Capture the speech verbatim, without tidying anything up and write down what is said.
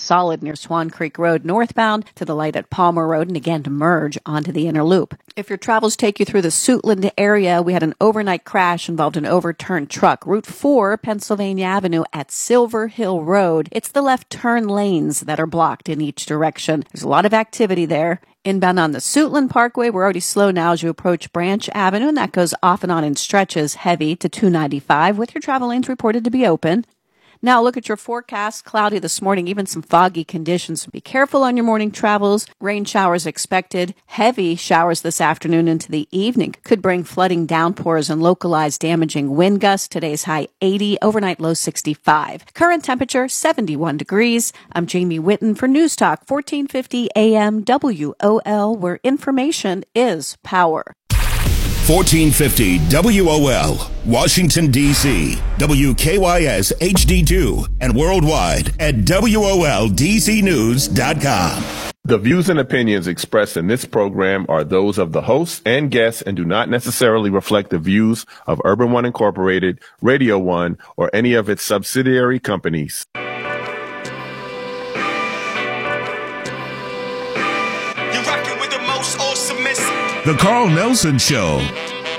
solid near Swan Creek Road northbound to the light at Palmer Road and again to merge onto the inner loop. If your travels take you through the Suitland area, we had an overnight crash involved an overturned truck. Route four, Pennsylvania Avenue at Silver Hill Road. It's the left turn lanes that are blocked in each direction. There's a lot of activity there. Inbound on the Suitland Parkway, we're already slow now as you approach Branch Avenue, and that goes off and on in stretches, heavy to two ninety-five, with your travel lanes reported to be open. Now look at your forecast. Cloudy this morning, even some foggy conditions. Be careful on your morning travels. Rain showers expected. Heavy showers this afternoon into the evening. Could bring flooding downpours and localized damaging wind gusts. Today's high eighty, overnight low sixty-five. Current temperature seventy-one degrees. I'm Jamie Whitten for News Talk fourteen fifty A M W O L, where information is power. fourteen fifty W O L, Washington, D C, W K Y S H D two, and worldwide at W O L D C news dot com. The views and opinions expressed in this program are those of the hosts and guests and do not necessarily reflect the views of Urban One Incorporated, Radio One, or any of its subsidiary companies. The Carl Nelson Show.